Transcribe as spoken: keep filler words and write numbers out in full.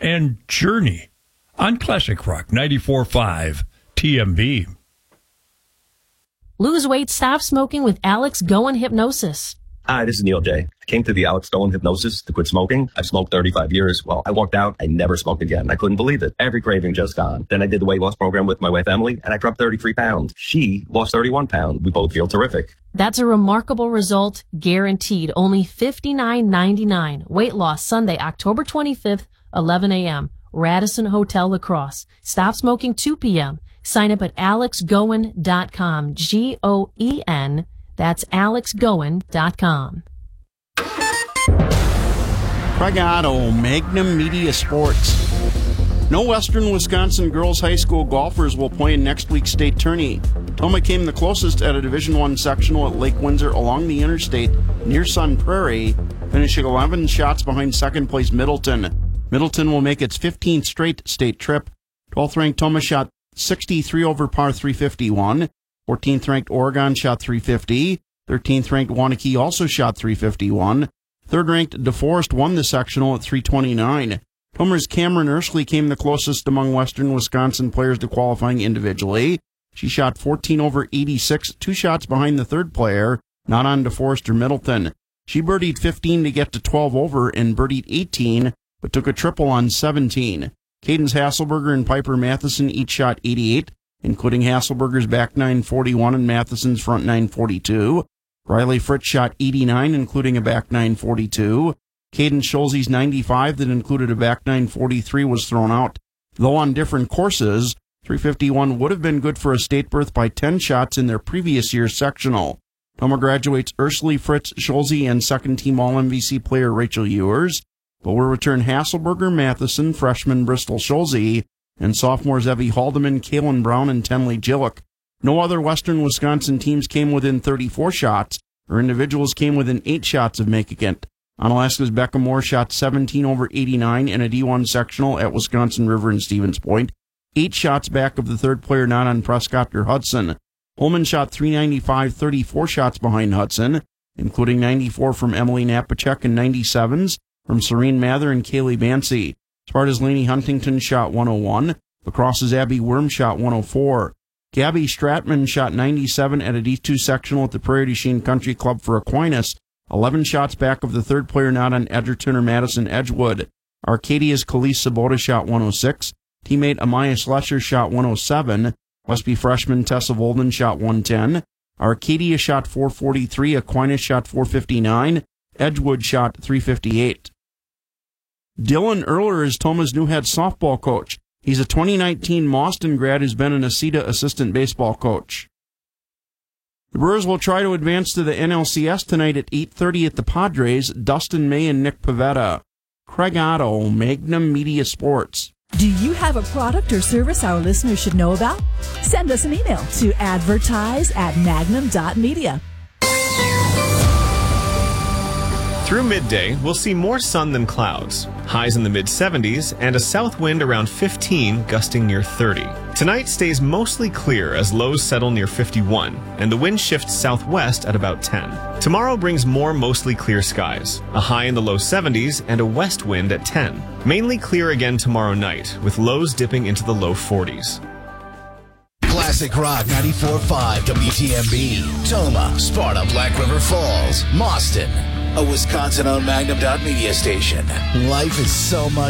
and Journey on Classic Rock ninety-four point five T M B. Lose weight, stop smoking with Alex Goen Hypnosis. Hi, this is Neil J. I came to the Alex Goen Hypnosis to quit smoking. I've smoked thirty-five years. Well, I walked out. I never smoked again. I couldn't believe it. Every craving just gone. Then I did the weight loss program with my wife, Emily, and I dropped thirty-three pounds. She lost thirty-one pounds. We both feel terrific. That's a remarkable result, guaranteed. Only fifty-nine ninety-nine. Weight loss Sunday, October twenty-fifth, eleven a.m. Radisson Hotel Lacrosse. Stop smoking two p.m. Sign up at alex goen dot com. G O E N. That's alex goen dot com. Craig Otto, Magnum Media Sports. No Western Wisconsin girls high school golfers will play in next week's state tourney. Toma came the closest at a Division One sectional at Lake Windsor along the interstate near Sun Prairie, finishing eleven shots behind second place Middleton. Middleton will make its fifteenth straight state trip. twelfth ranked Toma shot sixty-three over par three fifty-one. fourteenth ranked Oregon shot three fifty. thirteenth ranked Waunakee also shot three fifty-one. third ranked DeForest won the sectional at three twenty-nine. Tomer's Cameron Erskly came the closest among Western Wisconsin players to qualifying individually. She shot fourteen over eighty-six, two shots behind the third player, not on DeForest or Middleton. She birdied fifteen to get to twelve over and birdied eighteen, but took a triple on seventeen. Cadence Hasselberger and Piper Matheson each shot eighty-eight, including Hasselberger's back nine forty-one and Matheson's front nine forty-two. Riley Fritz shot eighty-nine, including a back nine forty-two. Caden Schulze's ninety-five that included a back nine forty-three was thrown out. Though on different courses, three fifty-one would have been good for a state berth by ten shots in their previous year's sectional. Toma graduates Erskly, Fritz, Schulze, and second-team All-M V C player Rachel Ewers, but will return Hasselberger, Matheson, freshman Bristol Schulze, and sophomores Evie Haldeman, Kalen Brown, and Tenley Gillick. No other Western Wisconsin teams came within thirty-four shots, or individuals came within eight shots of making it. Onalaska's Becca Moore shot seventeen over eighty-nine in a D one sectional at Wisconsin River and Stevens Point, eight shots back of the third player not on Prescott or Hudson. Holman shot three ninety-five, thirty-four shots behind Hudson, including ninety-four from Emily Napachek and ninety-sevens from Serene Mather and Kaylee Bancy. Sparta's Lainey Huntington shot one oh one. Lacrosse's Abby Worm shot one oh four. Gabby Stratman shot ninety-seven at a D two sectional at the Prairie du Chien Country Club for Aquinas, eleven shots back of the third player not on Edgerton or Madison Edgewood. Arcadia's Khalees Sabota shot one oh six. Teammate Amaya Slesher shot one oh seven. Westby freshman Tessa Volden shot one ten. Arcadia shot four forty-three. Aquinas shot four fifty-nine. Edgewood shot three fifty-eight. Dylan Erler is Toma's new head softball coach. He's a twenty nineteen Mauston grad who's been an ACETA assistant baseball coach. The Brewers will try to advance to the N L C S tonight at eight thirty at the Padres. Dustin May and Nick Pavetta. Craig Otto, Magnum Media Sports. Do you have a product or service our listeners should know about? Send us an email to advertise at magnum dot media. Through midday, we'll see more sun than clouds. Highs in the mid seventies and a south wind around fifteen, gusting near thirty. Tonight stays mostly clear as lows settle near fifty-one, and the wind shifts southwest at about ten. Tomorrow brings more mostly clear skies, a high in the low seventies and a west wind at ten. Mainly clear again tomorrow night, with lows dipping into the low forties. Classic Rock ninety-four point five W T M B. Toma, Sparta, Black River Falls, Mauston. A Wisconsin-owned Magnum dot media station. Life is so much